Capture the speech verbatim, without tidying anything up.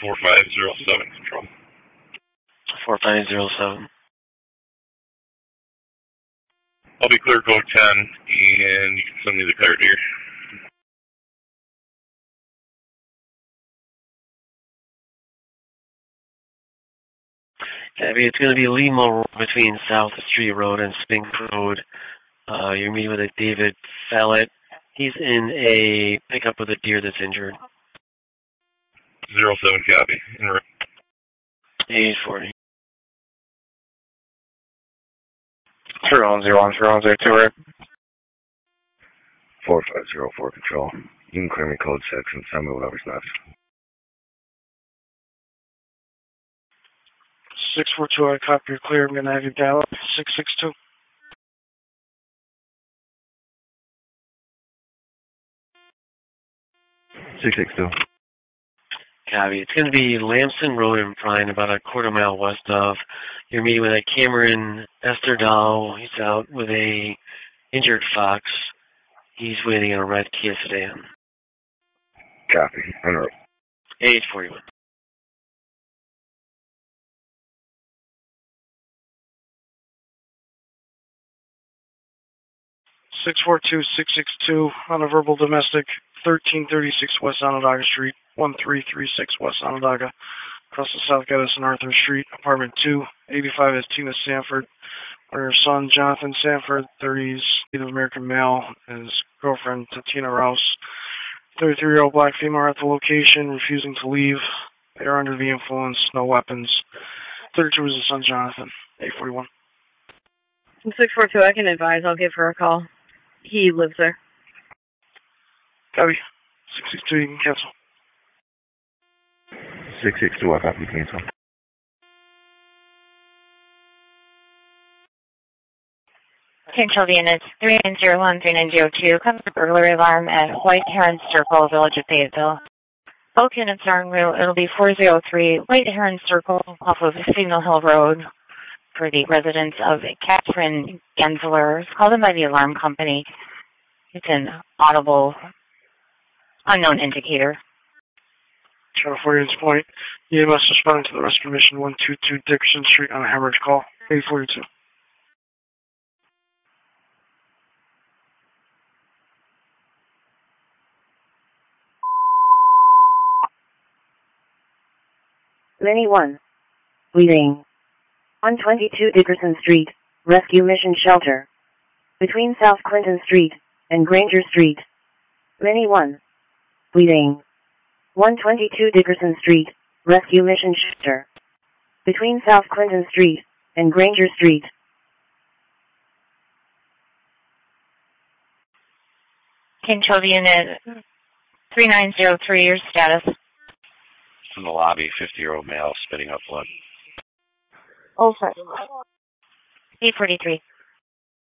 four five zero seven, control. four five zero seven. I'll be clear code ten, and you can send me the card here. Cabby, it's going to be Limo between South Street Road and Spink Road. Uh, you're meeting with a David Fallett. He's in a pickup with a deer that's injured. Zero seven copy. In route. eight forty. Zero one zero one zero one zero two, right? four five zero four, control. You can clear me code six and send me whatever's next. six four two, I copy your clear. I'm going to have you dial up six six two. six six two. Copy. It's going to be Lamson Road in Prine, about a quarter mile west of. You're meeting with a Cameron Esterdahl. He's out with a injured fox. He's waiting in a red Kia sedan. Copy. En route. eight forty-one. six four two, six six two on a verbal domestic, thirteen thirty-six West Onondaga Street, one three three six West Onondaga, across the South Gaddison Arthur Street, apartment two, eighty-five is Tina Sanford, where her son, Jonathan Sanford, thirties, Native American male, and his girlfriend, Tatina Rouse, thirty-three-year-old black female at the location, refusing to leave. They are under the influence, no weapons. thirty-two is his son, Jonathan, eight forty-one. six four two, I can advise. I'll give her a call. He lives there. Copy. six six two, you can cancel. six six two, I copy, cancel. Potential units three nine zero one, three nine zero two, comes up burglary alarm at White Heron Circle, Village of Fayetteville. Both units are en route. It'll be four zero three White Heron Circle off of Signal Hill Road for the residents of Catherine Gensler. Called in by the alarm company. It's an audible, unknown indicator. Channel four units point. E M S responding to the rescue mission one two two Dickerson Street on a hemorrhage call, eight forty-two. Many one. Leading. one twenty-two Dickerson Street, Rescue Mission Shelter. Between South Clinton Street and Granger Street. Many one. Leading. one twenty-two Dickerson Street, Rescue Mission Shelter. Between South Clinton Street and Granger Street. Control unit three nine zero three, your status. In the lobby, fifty-year-old male spitting up blood. Over. eight forty-three.